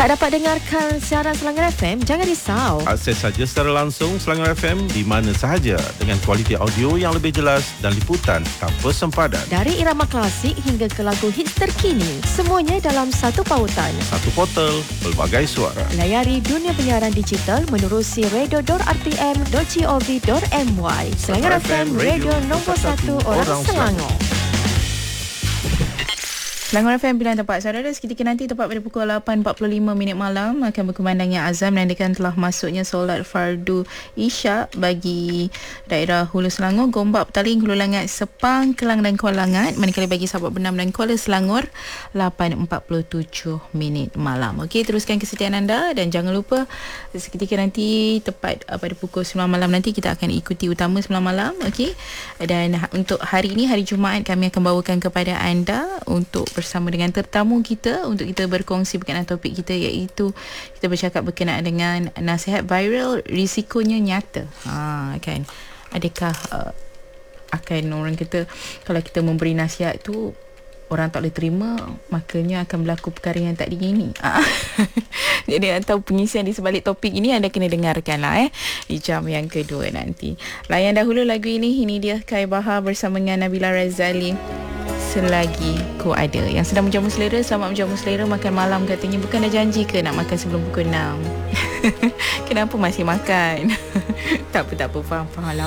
Tak dapat dengarkan siaran Selangor FM? Jangan risau. Akses saja secara langsung Selangor FM di mana sahaja dengan kualiti audio yang lebih jelas dan liputan tanpa sempadan. Dari irama klasik hingga ke lagu hits terkini, semuanya dalam satu pautan. Satu portal, pelbagai suara. Layari dunia penyiaran digital menerusi radio.rtm.gov.my. Selangor FM, radio nombor 1 orang Selangor. Selangor FM Pilihan Tempat Saudara. Seketika nanti tepat pada pukul 8.45 malam akan berkumandangnya azan menandakan telah masuknya solat fardu Isyak bagi daerah Hulu Selangor, Gombak, Petaling, Hulu Langat, Sepang, Kelang dan Kuala Langat. Manakala bagi sahabat Bernam dan Kuala Selangor 8.47 malam. Okey, teruskan kesetiaan anda dan jangan lupa seketika nanti tepat pada pukul 9 malam nanti kita akan ikuti utama 9 malam. Okey. Dan untuk hari ini, hari Jumaat, kami akan bawakan kepada anda untuk bersama dengan tetamu kita untuk kita berkongsi berkenaan topik kita, iaitu kita bercakap berkenaan dengan nasihat viral risikonya nyata. Kan, adakah akan orang kata kalau kita memberi nasihat tu orang tak boleh terima, makanya akan berlaku perkara yang tak diingini. Jadi atau pengisian di sebalik topik ini anda kena dengarkan lah di jam yang kedua nanti. Layan dahulu lagu ini dia Kai Bahar bersama dengan Nabila Razali, Selagi Ku Ada. Yang sedang menjamu selera, selamat menjamu selera makan malam katanya. Bukan dah janji ke nak makan sebelum pukul 6? Kenapa masih makan? Tak apa, faham lah.